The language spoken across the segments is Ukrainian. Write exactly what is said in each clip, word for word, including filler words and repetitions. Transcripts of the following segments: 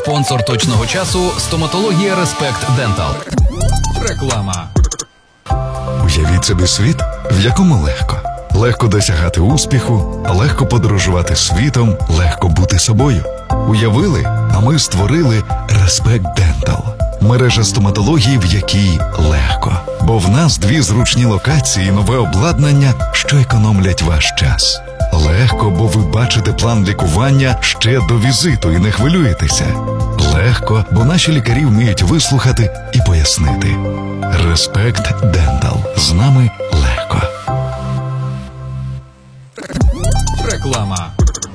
Спонсор точного часу – стоматологія Респект Дентал. Реклама. Уявіть собі світ, в якому легко. Легко досягати успіху, легко подорожувати світом, легко бути собою. Уявили, а ми створили Респект Дентал. Мережа стоматології, в якій легко. Бо в нас дві зручні локації і нове обладнання, що економлять ваш час. Легко, бо ви бачите план лікування ще до візиту і не хвилюєтеся. Легко, бо наші лікарі вміють вислухати і пояснити. Респект Дентал. З нами легко. Реклама.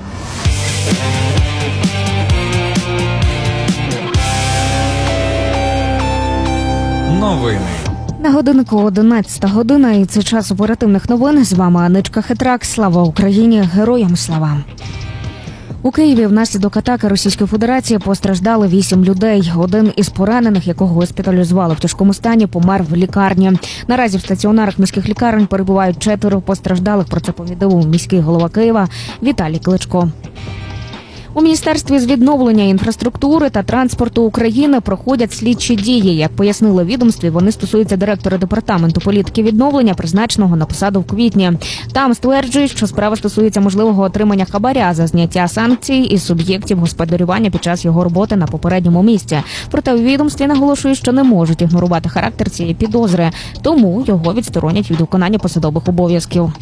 Новини. На годиннику одинадцята година, і це час оперативних новин. З вами Аничка Хитрак. Слава Україні! Героям слава! У Києві внаслідок атаки Російської Федерації постраждали вісім людей. Один із поранених, якого госпіталізували в тяжкому стані, помер в лікарні. Наразі в стаціонарах міських лікарень перебувають четверо постраждалих. Про це повідомив міський голова Києва Віталій Кличко. У Міністерстві з відновлення інфраструктури та транспорту України проходять слідчі дії. Як пояснили відомстві, вони стосуються директора департаменту політики відновлення, призначеного на посаду в квітні. Там стверджують, що справа стосується можливого отримання хабаря за зняття санкцій із суб'єктів господарювання під час його роботи на попередньому місці. Проте у відомстві наголошують, що не можуть ігнорувати характер цієї підозри, тому його відсторонять від виконання посадових обов'язків.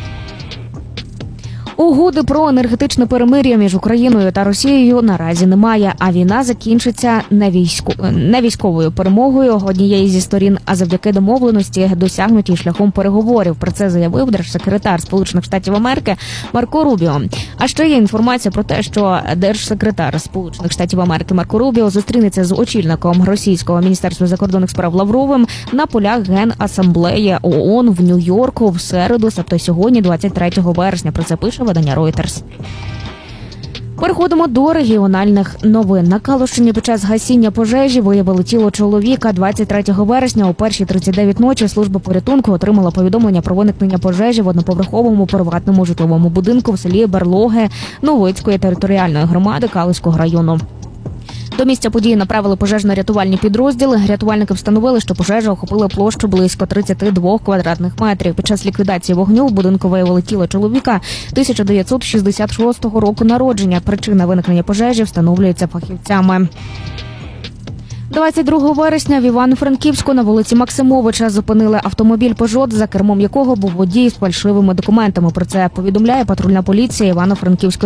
Угоди про енергетичне перемир'я між Україною та Росією наразі немає, а війна закінчиться не, військо... не військовою перемогою однієї зі сторін, а завдяки домовленості, досягнутій шляхом переговорів. Про це заявив держсекретар Сполучених Штатів Америки Марко Рубіо. А ще є інформація про те, що держсекретар Сполучених Штатів Америки Марко Рубіо зустрінеться з очільником російського Міністерства закордонних справ Лавровим на полях Генасамблеї ООН в Нью-Йорку в середу, тобто сьогодні, двадцять третього вересня. Про це пише видання Reuters. Переходимо до регіональних новин. На Калущині під час гасіння пожежі виявили тіло чоловіка. двадцять третього вересня о першій тридцять дев'ять ночі служба порятунку отримала повідомлення про виникнення пожежі в одноповерховому приватному житловому будинку в селі Берлоги Новицької територіальної громади Калузького району. До місця події направили пожежно-рятувальні підрозділи. Рятувальники встановили, що пожежа охопила площу близько тридцять два квадратних метрів. Під час ліквідації вогню в будинку виявили тіло чоловіка тисяча дев'ятсот шістдесят шостого року народження. Причина виникнення пожежі встановлюється фахівцями. двадцять другого вересня в Івано-Франківську на вулиці Максимовича зупинили автомобіль «Пежот», за кермом якого був водій з фальшивими документами. Про це повідомляє патрульна поліція Івано-Франківської